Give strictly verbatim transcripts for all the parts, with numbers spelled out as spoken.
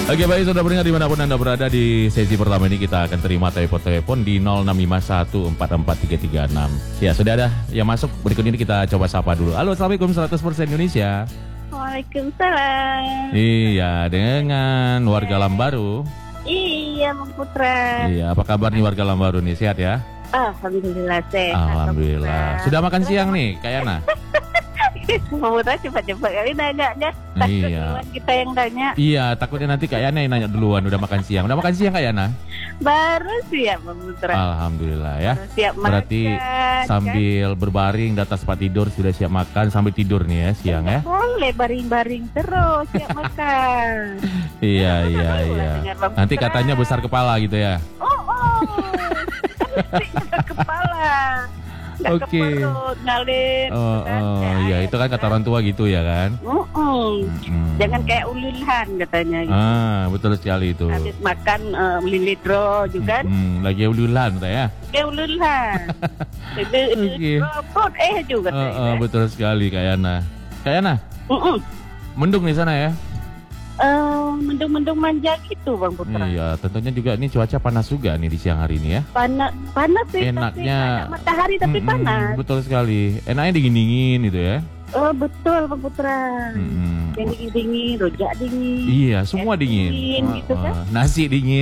Oke baik, sudah pendengar dimanapun Anda berada, di sesi pertama ini kita akan terima telepon-telepon di nol enam lima satu empat empat tiga tiga enam. Ya sudah ada yang masuk, berikut ini kita coba sapa dulu. Halo, Assalamualaikum seratus persen Indonesia. Waalaikumsalam. Iya, dengan warga Lambaru. Iya, Bang Putra. Iya, apa kabar nih warga Lambaru nih, sehat ya? Alhamdulillah sehat. Alhamdulillah. Sudah makan siang nih, Kak Yana? Bang Putra cepat-cepat kali nanya-nya. Iya. Kita yang tanya. Iya, takutnya nanti Kak Yana yang nanya duluan, udah makan siang. Udah makan siang Kak Yana? Baru siap, Bang Putra. Alhamdulillah ya. Baru siap makan. Berarti sambil kan berbaring di atas tempat tidur sudah siap makan sambil tidur nih ya siang ya. Boleh baring-baring terus siap makan. Iya iya iya. Nanti katanya besar kepala gitu ya. Oh oh. Besar kepala. Nggak Oke. ke perut, ngalir. Oh, oh ya itu kan kata orang tua gitu ya kan. Uh -uh. Mm-mm. Jangan kayak ululhan katanya gitu. Ah betul sekali itu. Habis makan uh, melilit roh juga kan. Mm-mm. Lagi ululan ya. Kayak ululhan. Itu Oke. robot eh juga Oh, oh, betul sekali Kak Yana. Kak Yana. uh -uh. Mendung di sana ya. Uh, mendung-mendung manja gitu Bang Putra. Iya, tentunya juga ini cuaca panas juga nih di siang hari ini ya. Panas, panas sih. Enaknya tapi matahari tapi Mm-mm, panas. betul sekali. Enaknya dingin-dingin gitu ya. Oh betul Bang Putra. Mm-mm. Yang dingin-dingin, rojak dingin. Iya, semua es dingin. dingin Oh, gitu kan. oh. Nasi dingin.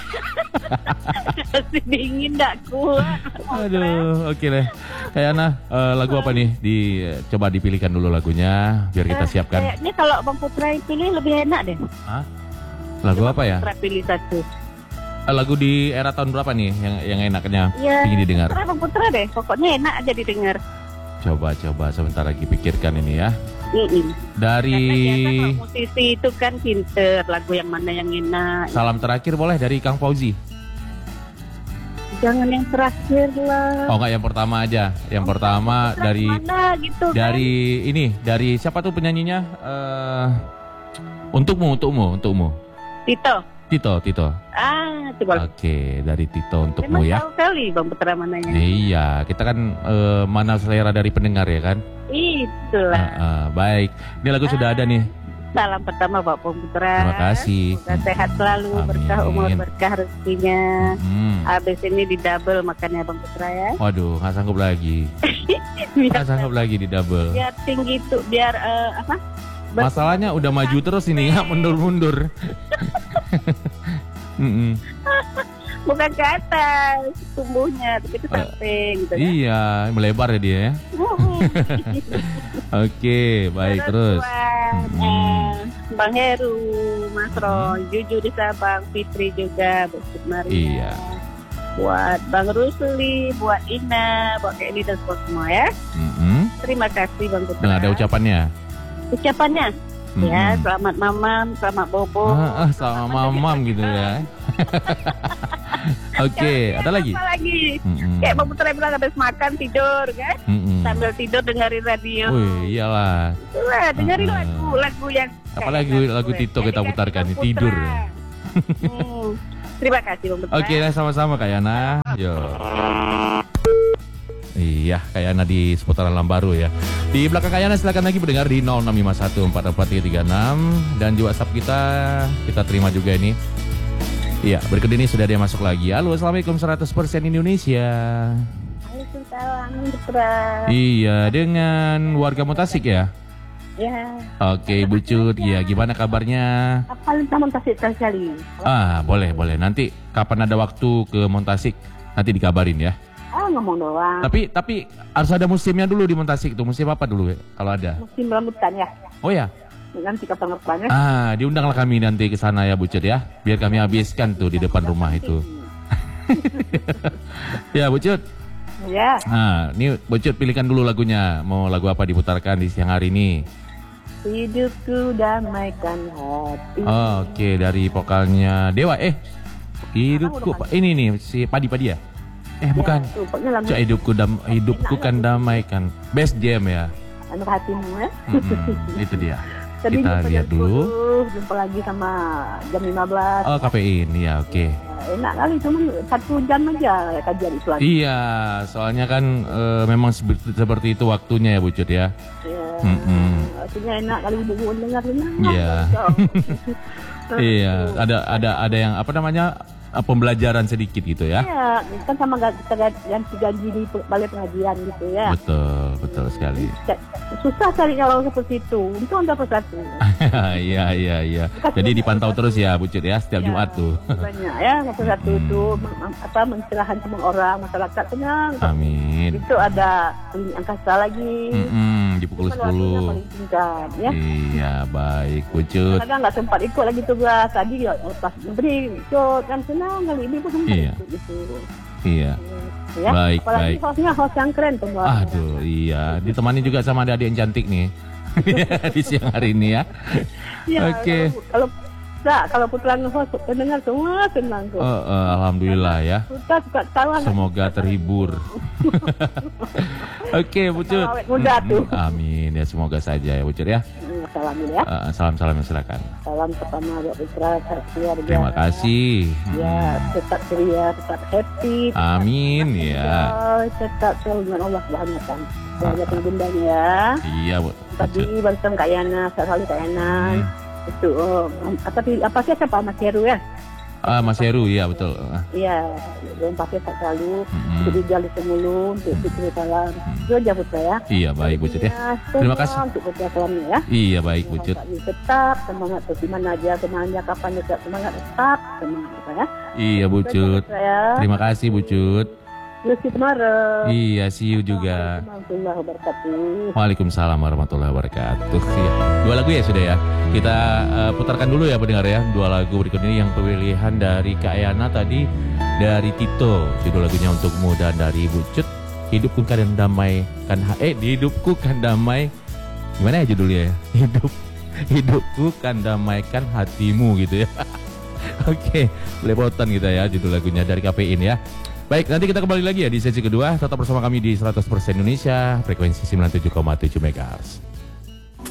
Nasi dingin gak kuat. Aduh, oke deh. Kayak Ana, uh, lagu apa nih? Di coba dipilihkan dulu lagunya biar kita Eh, siapkan. Kayaknya kalau Bang Putra yang pilih lebih enak deh. Hah? Lagu apa ya? Putra pilih satu. Uh, lagu di era tahun berapa nih yang yang enaknya Ya, ingin didengar? Putra Bang Putra deh. Pokoknya enak aja didengar. Coba coba sebentar lagi pikirkan ini ya. Mm-mm. Dari Karena biasa kalau musisi itu kan pinter lagu yang mana yang enak. salam terakhir boleh dari Kang Fauzi. Jangan yang terakhir lah. Oh enggak, yang pertama aja. Yang Oh, pertama Putra dari mana gitu dari ini, dari siapa tuh penyanyinya? Eh untukmu, untukmu, untukmu. kan? Tito. Tito, Tito. Ah, coba. Oke, dari Tito untukmu Memang ya. tahu kali Bang Putra mananya. Iya, kita kan eh, mana selera dari pendengar ya kan. Itulah. Ah, ah, baik, ini lagu sudah ada nih. Salam pertama Bapak Bang Putra. Terima kasih. Semoga sehat selalu, Amin. berkah umur, berkah rezekinya. Hmm. Habis ini di double makannya Bang Putra ya. Waduh, nggak sanggup lagi. biar, Nggak sanggup lagi di double. biar tinggi tuh, biar eh, apa? Ber- Masalahnya udah maju terus ini nggak mundur-mundur. Mm-mm. Bukan ke atas tumbuhnya, tapi ke samping gitu kan. Iya, melebar ya dia ya. Oke, baik terus. Buat, Mm-mm. eh, Bang Heru, Mas Roy, Juju di Sabang, Fitri juga, Bukit Maria. Iya. Buat Bang Rusli, buat Ina, buat Kelly dan semua ya. Mm-mm. Terima kasih Bang Putra. Nah, ada ucapannya. Ucapannya. Mm-mm. Ya, selamat mamam, selamat bobo. Ah, ah, sama mamam gitu ya. Oke, ada lagi? Apa lagi? Mm-mm. Kayak Bang Putra bilang habis makan tidur kan? Mm-mm. Sambil tidur dengerin radio. Wih, iyalah. Itulah, dengerin Mm-mm. lagu, lagu yang Apalagi kayak lagu gue. Tito kita Dedikasi putarkan Bang nih, tidur. Putra. Hmm. Terima kasih Bang Putra. Oke, nah, sama-sama Kak Yana. Yo. Iya, Kak Yana di seputaran Lambaru ya. Di belakang Kak Yana silakan lagi mendengar di nol enam lima satu empat empat tiga tiga enam dan di WhatsApp kita kita terima juga ini. Iya, berikut ini sudah ada yang masuk lagi. Halo, Assalamualaikum seratus persen Indonesia. Waalaikumsalam Putra. Iya, dengan warga Montasik ya. Ya. Oke, Bu Cut, ya gimana kabarnya? Apa taman tasik sekali? Ah, boleh, boleh. Nanti kapan ada waktu ke Montasik, nanti dikabarin ya. Ah, ngomong doang. Tapi tapi harus ada musimnya dulu di Montasik tuh. Musim apa dulu ya, kalau ada? Musim rambutan ya. Oh ya. Nanti kapan-kapan ya. Ah, diundanglah kami nanti ke sana ya, Bu Cut ya. Biar kami habiskan tuh di depan rumah itu. Ya, Bu Cut. Ya. Nah, ini Bu Cut pilihkan dulu lagunya. Mau lagu apa diputarkan di siang hari ini? Hidupku damaikan hati. Oh, Oke, dari vokalnya Dewa. Eh, hidupku ini nih si Padi Padi ya? Eh, bukan. Ya, rupanya lagu Cak, hidupku dam hidupku kan damai kan. Best Jam ya. anu hatimu ya. Mm-mm, itu dia. Tadi Kita jumpa lihat jam dulu. sepuluh, jumpa lagi sama jam lima belas. Oh, kafein ya, oke. Enak kali, cuma satu jam aja kajian Islam. Iya, soalnya kan eh, memang seperti, seperti itu waktunya ya Bu Cut ya. Ya, Mm-mm. Artinya enak kali ibu dengar dengar. Iya. Iya, ada ada ada yang apa namanya? eh, pembelajaran sedikit gitu ya. Iya, kan sama gak- kita ga- ganti gaji di pe- balai pengajian gitu ya. Betul, betul sekali. Ca- Susah cari kalau seperti itu. Untung dapat satu. Iya, iya, iya. Jadi dipantau terus ya, Bu Cut ya, setiap Ya, Jumat tuh. Banyak ya, dapat satu Hmm. itu meng- apa mencerahkan semua orang, masyarakat tenang. Amin. Itu ada klinik angkasa lagi. Mm-mm, di pukul Itu kan waktunya sepuluh. paling singkat ya. Iya, baik, Bu Cut. Kadang nggak sempat ikut lagi tugas tadi ya pas beri ikut kan senang kali ini pun sempat Iya. ikut gitu. Iya. Ya. Baik, Apalagi baik. hostnya host yang keren tuh. Mbak. Aduh, iya. Ditemani juga sama adik-adik yang cantik nih. Di siang hari ini ya. Iya, Oke. Kalau, kalau Nah, kalau putra host pendengar semua senang tuh. Eh, eh, Alhamdulillah ya. Putra suka tahu anak Semoga terhibur. Oke, Bu Cut. awet muda tuh. Amin ya, semoga saja ya, Bu Cut ya. Hmm, Salam dulu ya. Eh, Salam-salam silakan. Salam pertama buat putra keluarga. Terima kasih. Ya, tetap ceria, tetap happy. Amin ya. Oh, tetap selalu dengan Allah Subhanahu wa taala. Semoga bundanya ya. Iya, Bu Tadi Cut. barusan Kak Yana, selalu Kak Yana. Hmm. Itu oh, apa apa sih siapa Mas Heru ya? Ah, Mas Heru, iya betul. Ah, Iya, belum pakai selalu. mm-mm. Untuk dijali semulu, untuk fikir salam. Itu aja putra ya. Iya, baik Bu Cut ya. Ya, Terima semua kasih. Untuk putra salamnya ya. Iya, baik Bu Cut. Tetap semangat terus di mana aja, kemana kapan juga semangat tetap semangat putra ya. Iya, Bu Cut. Putra ya. Terima kasih Bu Cut. Terus tomorrow. Iya, see you juga. Warahmatullahi wabarakatuh. Waalaikumsalam warahmatullahi wabarakatuh. Ya, dua lagu ya sudah ya. Kita eh, putarkan dulu ya pendengar ya. Dua lagu berikut ini yang pemilihan dari Kak Yana tadi, dari Tito. Judul lagunya Untukmu, dan dari Bu Cut, Hidupku kan damai kan ha- eh hidupku kan damai. Gimana ya judulnya ya? Hidup hidupku kan damaikan hatimu gitu ya. Oke, belepotan kita ya judul lagunya dari K P I ya. Baik, nanti kita kembali lagi ya di sesi kedua. Tetap bersama kami di seratus persen Indonesia, frekuensi sembilan puluh tujuh koma tujuh megahertz.